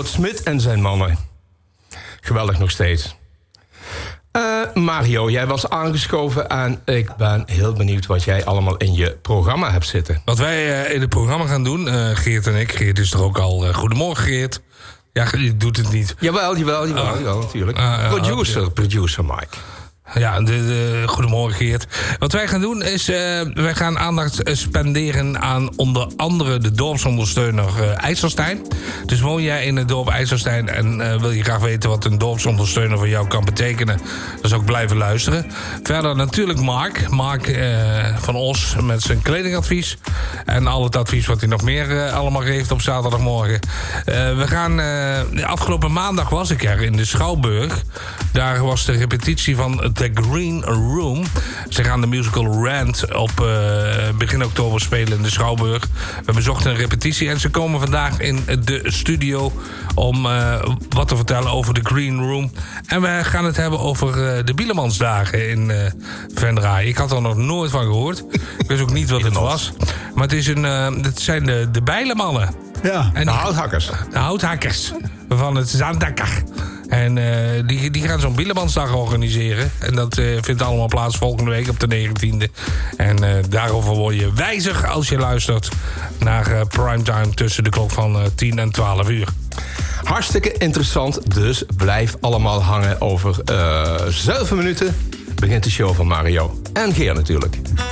Robert Smit en zijn mannen. Geweldig nog steeds. Mario, jij was aangeschoven en ik ben heel benieuwd wat jij allemaal in je programma hebt zitten. Wat wij in het programma gaan doen, Geert en ik. Geert is er ook al. Goedemorgen, Geert. Ja, je doet het niet. Jawel, natuurlijk. Producer Mike. Ja, goedemorgen Geert. Wat wij gaan doen is, wij gaan aandacht spenderen aan onder andere de dorpsondersteuner IJsselstein. Dus woon jij in het dorp IJsselstein en wil je graag weten wat een dorpsondersteuner voor jou kan betekenen, dan zou ik blijven luisteren. Verder natuurlijk Mark van Os met zijn kledingadvies en al het advies wat hij nog meer allemaal geeft op zaterdagmorgen. We gaan, afgelopen maandag was ik er in de Schouwburg. Daar was de repetitie van The Green Room. Ze gaan de musical Rant op begin oktober spelen in de Schouwburg. We bezochten een repetitie en ze komen vandaag in de studio om wat te vertellen over de Green Room. En we gaan het hebben over de Bielemansdagen in Venray. Ik had er nog nooit van gehoord. Ik wist ook niet wat het was. Maar het zijn de bijlemannen. Ja, en de houthakkers. De houthakkers van het Zandakker. En die gaan zo'n Bielemansdag organiseren. En dat vindt allemaal plaats volgende week op de 19e. En daarover word je wijzig als je luistert naar Primetime tussen de klok van 10 en 12 uur. Hartstikke interessant, dus blijf allemaal hangen. Over 7 minuten begint de show van Mario en Geer natuurlijk.